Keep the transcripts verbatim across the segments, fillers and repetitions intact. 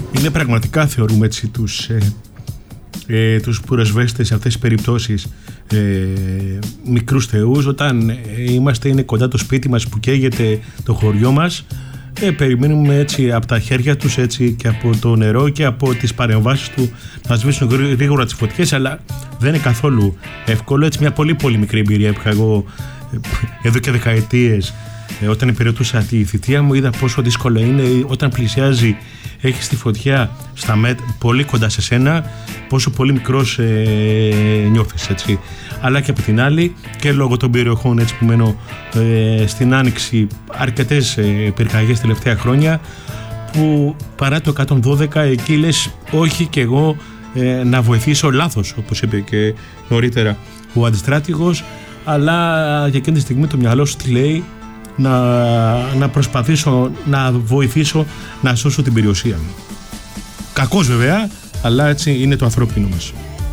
Είναι πραγματικά, θεωρούμε έτσι, τους, ε, ε, τους πυροσβέστες σε αυτές τις περιπτώσεις ε, μικρούς θεούς. Όταν ε, είμαστε, είναι κοντά το σπίτι μας που καίγεται το χωριό μας, ε, περιμένουμε έτσι από τα χέρια τους, έτσι, και από το νερό και από τις παρεμβάσεις του να σβήσουν γρήγορα τις φωτιές, αλλά δεν είναι καθόλου εύκολο. Έτσι, μια πολύ πολύ μικρή εμπειρία που είχα εγώ ε, εδώ και δεκαετίες, ε, όταν υπηρετούσα τη θητεία μου, είδα πόσο δύσκολο είναι όταν πλησιάζει, έχεις τη φωτιά στα μέτ, πολύ κοντά σε σένα, πόσο πολύ μικρός ε, νιώθεις, έτσι. Αλλά και από την άλλη, και λόγω των περιοχών, έτσι, που μένω ε, στην Άνοιξη, αρκετές ε, πυρκαγιές τελευταία χρόνια, που παρά το εκατόν δώδεκα εκεί λες όχι και εγώ ε, να βοηθήσω, λάθος, όπως είπε και νωρίτερα ο αντιστράτηγος, αλλά για εκείνη τη στιγμή το μυαλό σου τι λέει? Να, να προσπαθήσω να βοηθήσω να σώσω την περιουσία μου. Κακός βέβαια, αλλά έτσι είναι το ανθρώπινο μας.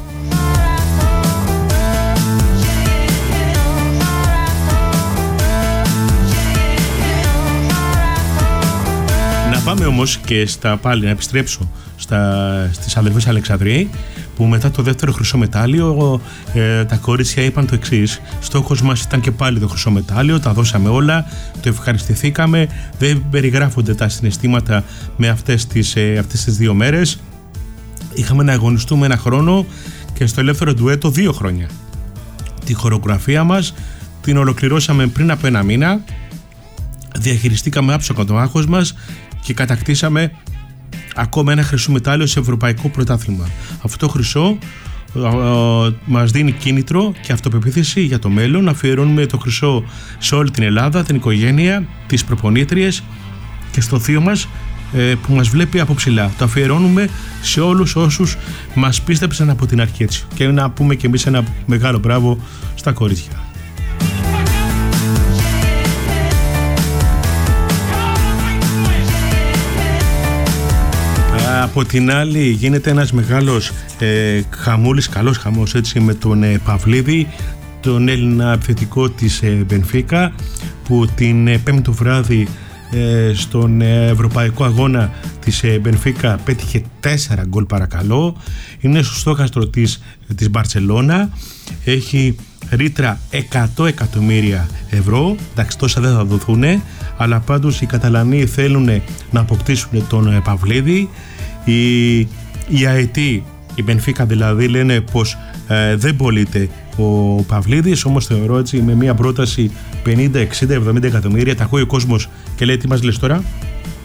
Να πάμε όμως και στα, πάλι να επιστρέψω στα, στις αδελφές Αλεξανδροί, που μετά το δεύτερο χρυσό μετάλλιο ε, τα κορίτσια είπαν το εξής: στόχος μας ήταν και πάλι το χρυσό μετάλλιο, τα δώσαμε όλα, το ευχαριστηθήκαμε, δεν περιγράφονται τα συναισθήματα με αυτές τις, ε, αυτές τις δύο μέρες. Είχαμε να αγωνιστούμε ένα χρόνο και στο ελεύθερο ντουέτο δύο χρόνια. Τη χορογραφία μας την ολοκληρώσαμε πριν από ένα μήνα, διαχειριστήκαμε άψογα το άγχος μας και κατακτήσαμε ακόμα ένα χρυσό μετάλλιο σε ευρωπαϊκό πρωτάθλημα. Αυτό το χρυσό ε, ε, μας δίνει κίνητρο και αυτοπεποίθηση για το μέλλον. Αφιερώνουμε το χρυσό σε όλη την Ελλάδα, την οικογένεια, τις προπονήτριες και στο θείο μας ε, που μας βλέπει από ψηλά. Το αφιερώνουμε σε όλους όσους μας πίστεψαν από την αρχή, έτσι. Και να πούμε και εμείς ένα μεγάλο μπράβο στα κορίτσια. Από την άλλη γίνεται ένας μεγάλος ε, χαμούλης, καλός χαμός, έτσι, με τον ε, Παυλίδη, τον Έλληνα επιθετικό της ε, Μπενφίκα, που την ε, πέμπτη βράδυ ε, στον ε, ευρωπαϊκό αγώνα της ε, Μπενφίκα πέτυχε τέσσερα γκολ, παρακαλώ. Είναι στο στόχαστρο της, της Μπαρτσελώνα, έχει ρήτρα εκατό εκατομμύρια ευρώ. Εντάξει, τόσα δεν θα δοθούν, αλλά πάντως οι Καταλανοί θέλουν να αποκτήσουν τον ε, Παυλίδη. Η, η ΑΕΤ, η Μπενφίκα δηλαδή, λένε πως ε, δεν πωλείται ο Παυλίδης, όμως θεωρώ, έτσι, με μια πρόταση πενήντα, εξήντα, εβδομήντα εκατομμύρια, τα ακούει ο κόσμος και λέει τι μας λες τώρα?